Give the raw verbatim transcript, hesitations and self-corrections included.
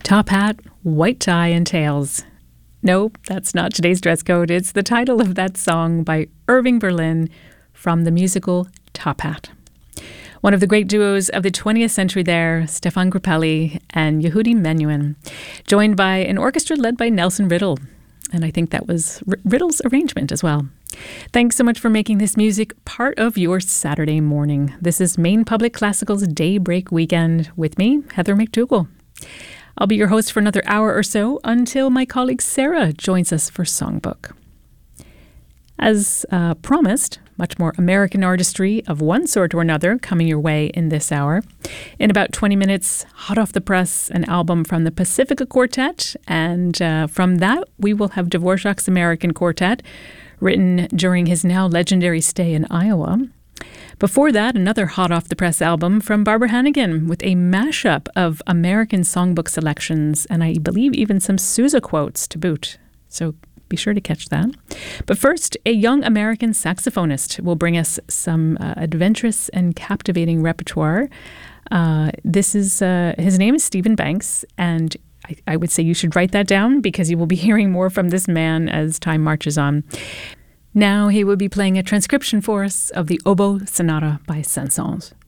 Top hat, white tie, and tails. No, that's not today's dress code. It's the title of that song by Irving Berlin from the musical Top Hat. One of the great duos of the twentieth century there, Stefan Grappelli and Yehudi Menuhin, joined by an orchestra led by Nelson Riddle. And I think that was R- Riddle's arrangement as well. Thanks so much for making this music part of your Saturday morning. This is Maine Public Classical's Daybreak Weekend with me, Heather McDougall. I'll be your host for another hour or so until my colleague Sarah joins us for Songbook. As uh, promised, much more American artistry of one sort or another coming your way in this hour. In about twenty minutes, hot off the press, an album from the Pacifica Quartet. And uh, from that, we will have Dvorak's American Quartet, written during his now legendary stay in Iowa. Before that, another hot-off-the-press album from Barbara Hannigan with a mashup of American songbook selections and I believe even some Sousa quotes to boot. So be sure to catch that. But first, a young American saxophonist will bring us some uh, adventurous and captivating repertoire. Uh, this is uh, his name is Stephen Banks, and I, I would say you should write that down because you will be hearing more from this man as time marches on. Now he will be playing a transcription for us of the Oboe Sonata by Saint-Saëns.